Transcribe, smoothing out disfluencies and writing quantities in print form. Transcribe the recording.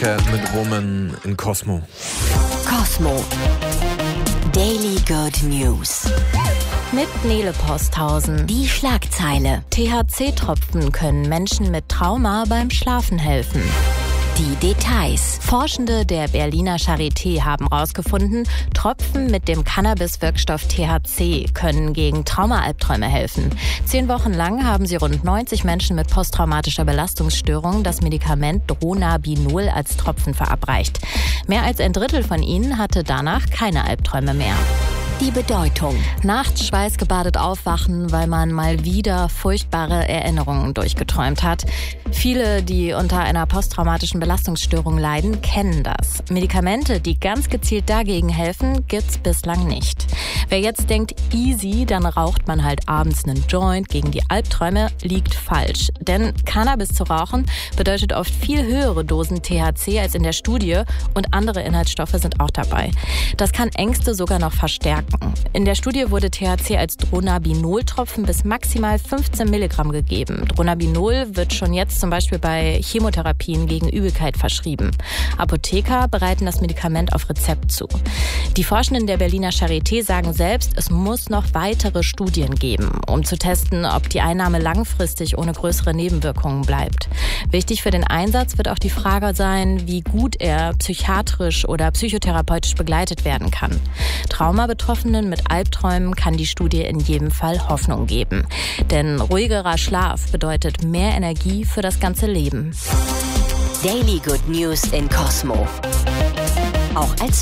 Cat mit Woman in Cosmo. Cosmo. Daily Good News. Mit Nele Posthausen. Die Schlagzeile. THC-Tropfen können Menschen mit Trauma beim Schlafen helfen. Die Details. Forschende der Berliner Charité haben herausgefunden, Tropfen mit dem Cannabis-Wirkstoff THC können gegen Trauma-Albträume helfen. 10 Wochen lang haben sie rund 90 Menschen mit posttraumatischer Belastungsstörung das Medikament Dronabinol als Tropfen verabreicht. Mehr als ein Drittel von ihnen hatte danach keine Albträume mehr. Die Bedeutung. Nachts schweißgebadet aufwachen, weil man mal wieder furchtbare Erinnerungen durchgeträumt hat. Viele, die unter einer posttraumatischen Belastungsstörung leiden, kennen das. Medikamente, die ganz gezielt dagegen helfen, gibt's bislang nicht. Wer jetzt denkt, easy, dann raucht man halt abends einen Joint gegen die Albträume, liegt falsch. Denn Cannabis zu rauchen bedeutet oft viel höhere Dosen THC als in der Studie und andere Inhaltsstoffe sind auch dabei. Das kann Ängste sogar noch verstärken. In der Studie wurde THC als Dronabinol-Tropfen bis maximal 15 Milligramm gegeben. Dronabinol wird schon jetzt zum Beispiel bei Chemotherapien gegen Übelkeit verschrieben. Apotheker bereiten das Medikament auf Rezept zu. Die Forschenden der Berliner Charité sagen selbst, es muss noch weitere Studien geben, um zu testen, ob die Einnahme langfristig ohne größere Nebenwirkungen bleibt. Wichtig für den Einsatz wird auch die Frage sein, wie gut er psychiatrisch oder psychotherapeutisch begleitet werden kann. Traumabetroffenen mit Albträumen kann die Studie in jedem Fall Hoffnung geben. Denn ruhigerer Schlaf bedeutet mehr Energie für das ganze Leben. Daily Good News in Cosmo. Auch als